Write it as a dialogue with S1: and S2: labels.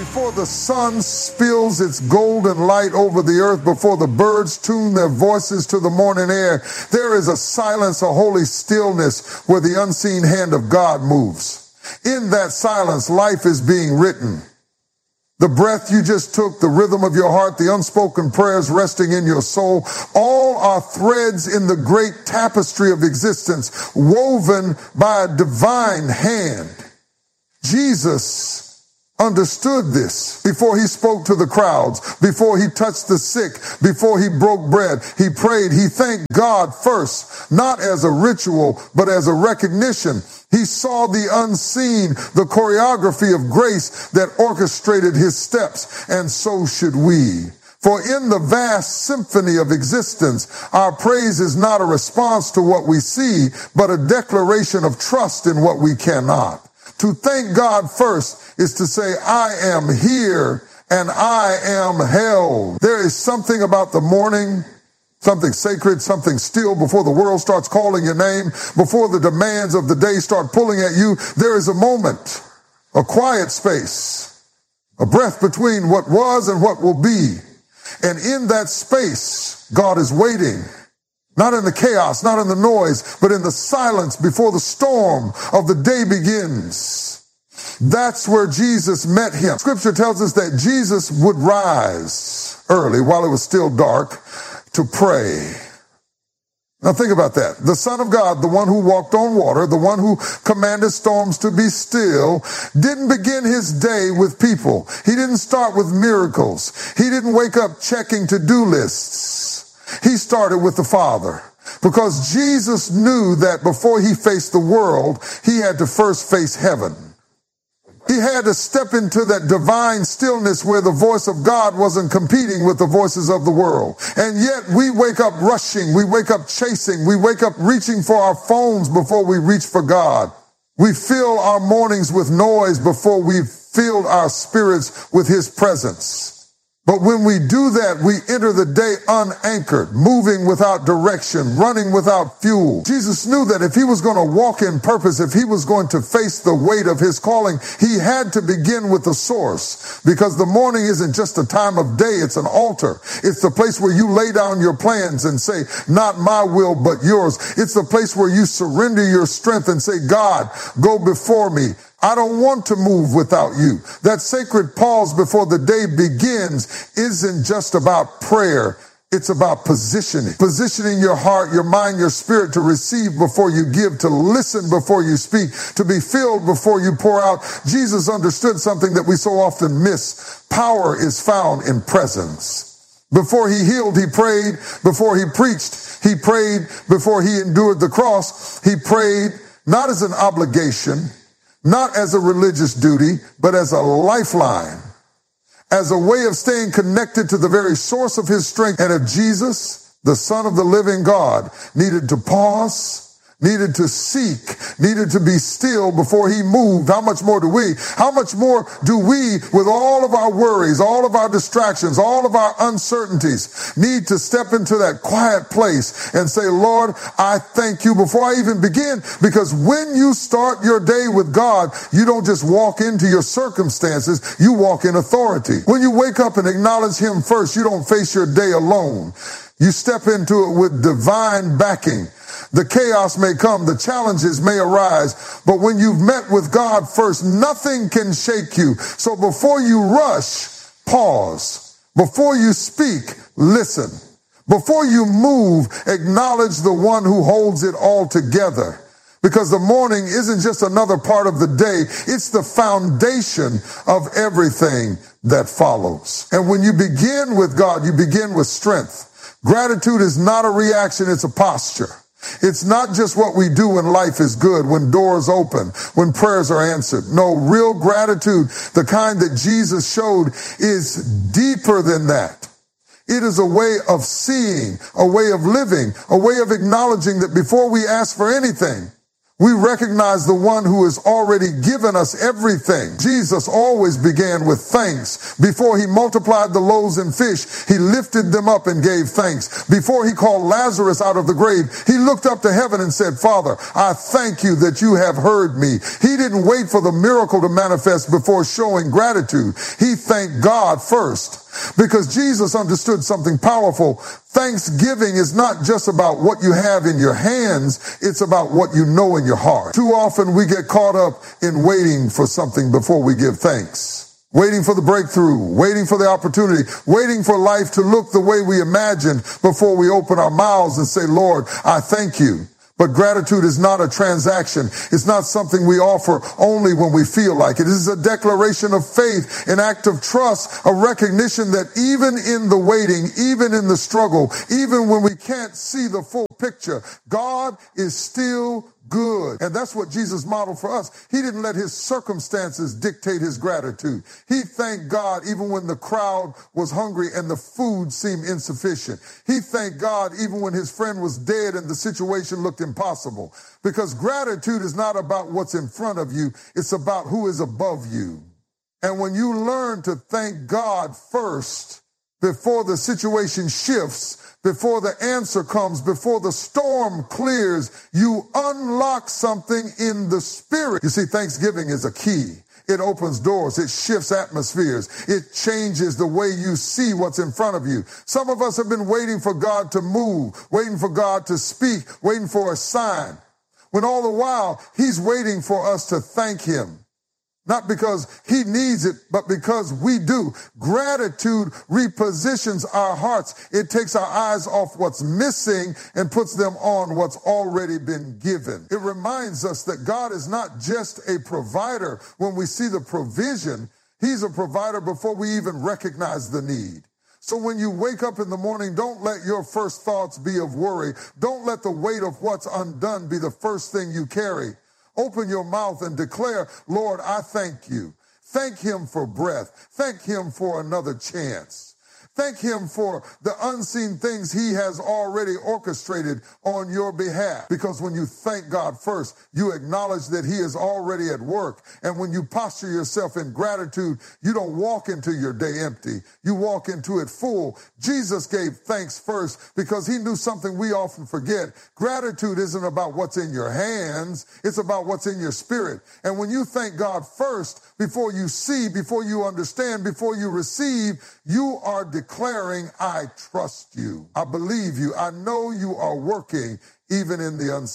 S1: Before the sun spills its golden light over the earth, before the birds tune their voices to the morning air, there is a silence, a holy stillness where the unseen hand of God moves. In that silence, life is being written. The breath you just took, the rhythm of your heart, the unspoken prayers resting in your soul, all are threads in the great tapestry of existence, woven by a divine hand. Jesus understood this before he spoke to the crowds, before he touched the sick, before he broke bread. He prayed. He thanked God first, not as a ritual, but as a recognition. He saw the unseen, the choreography of grace that orchestrated his steps, and so should we. For in the vast symphony of existence, our praise is not a response to what we see, but a declaration of trust in what we cannot. To thank God first is to say, I am here and I am held. There is something about the morning, something sacred, something still before the world starts calling your name, before the demands of the day start pulling at you. There is a moment, a quiet space, a breath between what was and what will be. And in that space, God is waiting. Not in the chaos, not in the noise, but in the silence before the storm of the day begins. That's where Jesus met him. Scripture tells us that Jesus would rise early while it was still dark to pray. Now think about that. The Son of God, the one who walked on water, the one who commanded storms to be still, didn't begin his day with people. He didn't start with miracles. He didn't wake up checking to-do lists. He started with the Father, because Jesus knew that before he faced the world, he had to first face heaven. He had to step into that divine stillness where the voice of God wasn't competing with the voices of the world. And yet we wake up rushing, we wake up chasing, we wake up reaching for our phones before we reach for God. We fill our mornings with noise before we've filled our spirits with his presence. But when we do that, we enter the day unanchored, moving without direction, running without fuel. Jesus knew that if he was going to walk in purpose, if he was going to face the weight of his calling, he had to begin with the source. Because the morning isn't just a time of day, it's an altar. It's the place where you lay down your plans and say, not my will, but yours. It's the place where you surrender your strength and say, God, go before me. I don't want to move without you. That sacred pause before the day begins isn't just about prayer. It's about positioning. Positioning your heart, your mind, your spirit to receive before you give, to listen before you speak, to be filled before you pour out. Jesus understood something that we so often miss. Power is found in presence. Before he healed, he prayed. Before he preached, he prayed. Before he endured the cross, he prayed, not as an obligation, not as a religious duty, but as a lifeline, as a way of staying connected to the very source of his strength. And if Jesus, the Son of the living God, needed to pause, needed to seek, needed to be still before he moved, how much more do we? How much more do we, with all of our worries, all of our distractions, all of our uncertainties, need to step into that quiet place and say, Lord, I thank you before I even begin? Because when you start your day with God, you don't just walk into your circumstances, you walk in authority. When you wake up and acknowledge him first, you don't face your day alone. You step into it with divine backing. The chaos may come, the challenges may arise, but when you've met with God first, nothing can shake you. So before you rush, pause. Before you speak, listen. Before you move, acknowledge the one who holds it all together. Because the morning isn't just another part of the day, it's the foundation of everything that follows. And when you begin with God, you begin with strength. Gratitude is not a reaction, it's a posture. It's not just what we do when life is good, when doors open, when prayers are answered. No, real gratitude, the kind that Jesus showed, is deeper than that. It is a way of seeing, a way of living, a way of acknowledging that before we ask for anything, We recognize the one who has already given us everything. Jesus always began with thanks. Before he multiplied the loaves and fish, he lifted them up and gave thanks. Before he called Lazarus out of the grave, he looked up to heaven and said, Father, I thank you that you have heard me. He didn't wait for the miracle to manifest before showing gratitude. He thanked God first. Because Jesus understood something powerful. Thanksgiving is not just about what you have in your hands, it's about what you know in your heart. Too often we get caught up in waiting for something before we give thanks. Waiting for the breakthrough, waiting for the opportunity, waiting for life to look the way we imagined before we open our mouths and say, Lord, I thank you. But gratitude is not a transaction. It's not something we offer only when we feel like it. It is a declaration of faith, an act of trust, a recognition that even in the waiting, even in the struggle, even when we can't see the full picture, God is still good. And that's what Jesus modeled for us. He didn't let his circumstances dictate his gratitude. He thanked God even when the crowd was hungry and the food seemed insufficient. He thanked God even when his friend was dead and the situation looked impossible. Because gratitude is not about what's in front of you. It's about who is above you. And when you learn to thank God first, before the situation shifts, before the answer comes, before the storm clears, you unlock something in the spirit. You see, Thanksgiving is a key. It opens doors. It shifts atmospheres. It changes the way you see what's in front of you. Some of us have been waiting for God to move, waiting for God to speak, waiting for a sign, when all the while he's waiting for us to thank him. Not because he needs it, but because we do. Gratitude repositions our hearts. It takes our eyes off what's missing and puts them on what's already been given. It reminds us that God is not just a provider when we see the provision. He's a provider before we even recognize the need. So when you wake up in the morning, don't let your first thoughts be of worry. Don't let the weight of what's undone be the first thing you carry. Open your mouth and declare, Lord, I thank you. Thank him for breath. Thank him for another chance. Thank him for the unseen things he has already orchestrated on your behalf. Because when you thank God first, you acknowledge that he is already at work. And when you posture yourself in gratitude, you don't walk into your day empty. You walk into it full. Jesus gave thanks first because he knew something we often forget. Gratitude isn't about what's in your hands. It's about what's in your spirit. And when you thank God first, before you see, before you understand, before you receive, you are declaring, I trust you. I believe you. I know you are working even in the unseen.